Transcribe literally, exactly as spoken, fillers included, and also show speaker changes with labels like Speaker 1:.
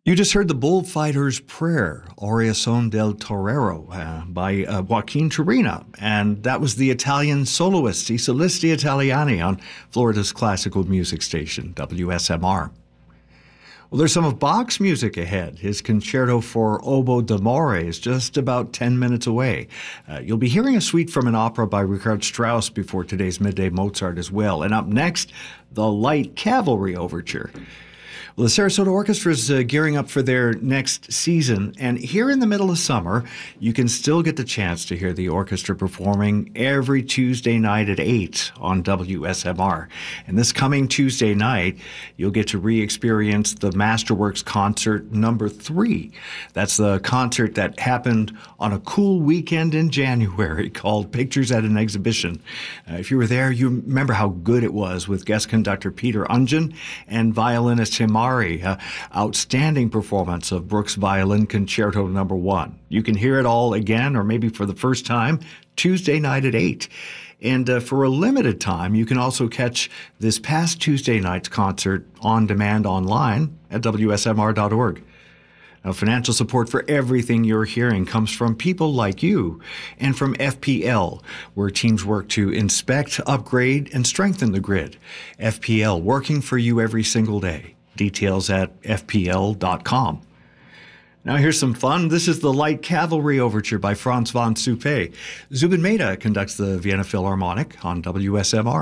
Speaker 1: You just heard The Bullfighter's Prayer, Oración del Torero, uh, by uh, Joaquin Turina. And that was the Italian soloist, I Solisti Italiani, on Florida's classical music station, W S M R. Well, there's some of Bach's music ahead. His Concerto for Oboe d'Amore is just about ten minutes away. Uh, you'll be hearing a suite from an opera by Richard Strauss before today's Midday Mozart as well. And up next, the Light Cavalry Overture. Well, the Sarasota Orchestra is uh, gearing up for their next season, and here in the middle of summer, you can still get the chance to hear the orchestra performing every Tuesday night at eight on W S M R. And this coming Tuesday night, you'll get to re-experience the Masterworks Concert number three. That's the concert that happened on a cool weekend in January called Pictures at an Exhibition. Uh, if you were there, you remember how good it was with guest conductor Peter Ungen and violinist Himari. Uh, outstanding performance of Brooks Violin Concerto number one. You can hear it all again, or maybe for the first time, Tuesday night at eight. And uh, for a limited time, you can also catch this past Tuesday night's concert on demand online at W S M R dot org. Now, financial support for everything you're hearing comes from people like you and from F P L, where teams work to inspect, upgrade, and strengthen the grid. F P L, working for you every single day. Details at F P L dot com. Now here's some fun. This is the Light Cavalry Overture by Franz von Suppé. Zubin Mehta conducts the Vienna Philharmonic on W S M R.